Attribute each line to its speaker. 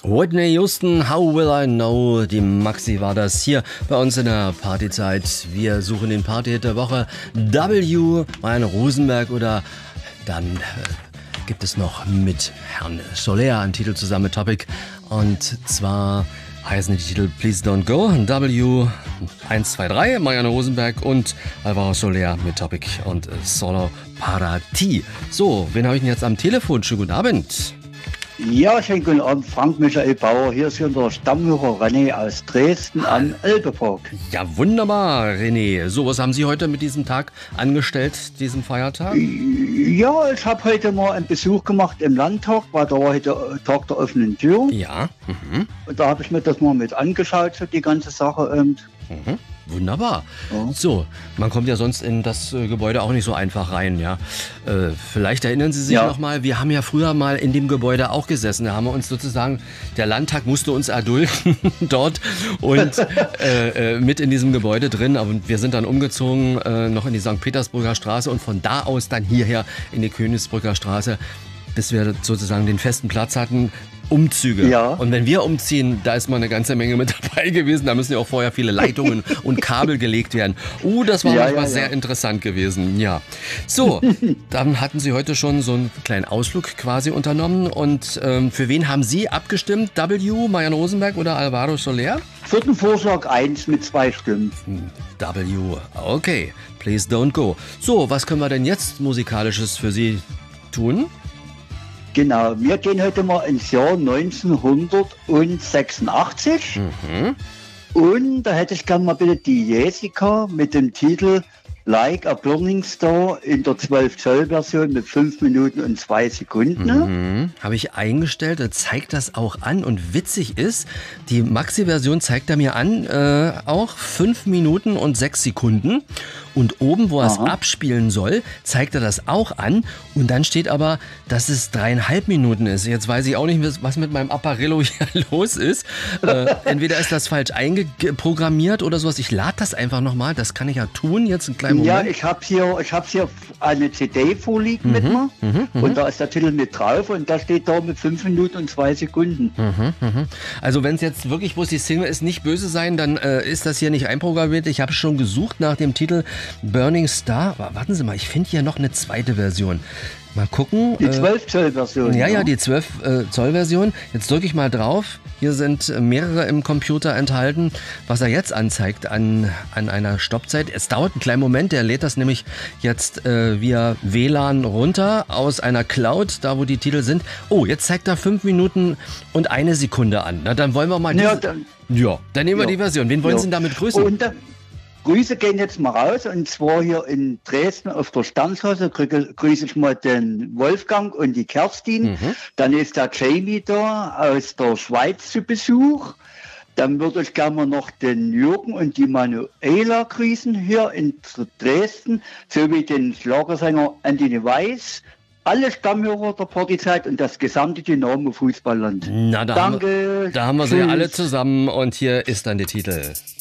Speaker 1: Whitney Houston, How Will I Know? Die Maxi war das hier bei uns in der Partyzeit. Wir suchen den Partyhit der Woche. W, Marianne Rosenberg, oder dann gibt es noch mit Herrn Soler einen Titel zusammen mit Topic. Und zwar heißen die Titel Please Don't Go, W 1, 2, 3, Marianne Rosenberg und Alvaro Soler mit Topic und Solo para ti. So, wen habe ich denn jetzt am Telefon? Schönen guten Abend.
Speaker 2: Ja, schönen guten Abend, Frank Michael Bauer. Hier ist unser Stammhörer René aus Dresden am Elbepark.
Speaker 1: Ja, wunderbar, René. So, was haben Sie heute mit diesem Tag angestellt, diesem Feiertag?
Speaker 2: Ja, ich habe heute mal einen Besuch gemacht im Landtag, weil da war heute Tag der offenen Tür.
Speaker 1: Ja.
Speaker 2: Und da habe ich mir das mal mit angeschaut, so die ganze Sache.
Speaker 1: Wunderbar.
Speaker 2: Ja.
Speaker 1: So, man kommt ja sonst in das Gebäude auch nicht so einfach rein, ja. Vielleicht erinnern Sie sich noch mal, wir haben ja früher mal in dem Gebäude auch gesessen. Da haben wir uns sozusagen, der Landtag musste uns erdulden dort und mit in diesem Gebäude drin. Aber wir sind dann umgezogen noch in die St. Petersburger Straße und von da aus dann hierher in die Königsbrücker Straße, bis wir sozusagen den festen Platz hatten. Umzüge. Ja. Und wenn wir umziehen, da ist mal eine ganze Menge mit dabei gewesen. Da müssen ja auch vorher viele Leitungen und Kabel gelegt werden. Das war manchmal sehr interessant gewesen. Ja. So, dann hatten Sie heute schon so einen kleinen Ausflug quasi unternommen. Und für wen haben Sie abgestimmt? W, Marianne Rosenberg oder Alvaro Soler?
Speaker 2: Für den Vorschlag 1 mit 2 Stimmen.
Speaker 1: W, okay. Please don't go. So, was können wir denn jetzt Musikalisches für Sie tun?
Speaker 2: Genau, wir gehen heute mal ins Jahr 1986. Und da hätte ich gerne mal bitte die Jessica mit dem Titel Like a Burning Star in der 12-Zoll-Version mit 5 Minuten und 2 Sekunden.
Speaker 1: Habe ich eingestellt, zeigt das auch an. Und witzig ist, die Maxi-Version zeigt er mir an, auch 5 Minuten und 6 Sekunden. Und oben, wo er es abspielen soll, zeigt er das auch an. Und dann steht aber, dass es 3,5 Minuten ist. Jetzt weiß ich auch nicht, was mit meinem Apparillo hier los ist. Entweder ist das falsch eingeprogrammiert oder sowas. Ich lade das einfach nochmal. Das kann ich ja tun. Jetzt einen kleinen Moment.
Speaker 2: Ja, ich habe hier eine CD vorliegen mit mir. Und da ist der Titel mit drauf. Und da steht da mit 5 Minuten und 2 Sekunden.
Speaker 1: Also wenn es jetzt wirklich bloß die Single ist, nicht böse sein, dann ist das hier nicht einprogrammiert. Ich habe schon gesucht nach dem Titel Burning Star. Aber warten Sie mal, ich finde hier noch eine zweite Version. Mal gucken.
Speaker 2: Die 12-Zoll-Version.
Speaker 1: Ja, die 12-Zoll-Version. Jetzt drücke ich mal drauf. Hier sind mehrere im Computer enthalten, was er jetzt anzeigt an einer Stoppzeit. Es dauert einen kleinen Moment, der lädt das nämlich jetzt via WLAN runter aus einer Cloud, da wo die Titel sind. Oh, jetzt zeigt er 5 Minuten und 1 Sekunde an. Na, dann wollen wir mal dann nehmen wir die Version. Wen wollen Sie denn damit grüßen?
Speaker 2: Und Grüße gehen jetzt mal raus, und zwar hier in Dresden auf der Sternstraße grüße ich mal den Wolfgang und die Kerstin. Dann ist der Jamie da aus der Schweiz zu Besuch. Dann würde ich gerne mal noch den Jürgen und die Manuela grüßen hier in Dresden, sowie den Schlagersänger Anthony Weiß. Alle Stammhörer der Partyzeit und das gesamte Dynamo Fußballland.
Speaker 1: Na, da haben wir sie alle zusammen, und hier ist dann der Titel.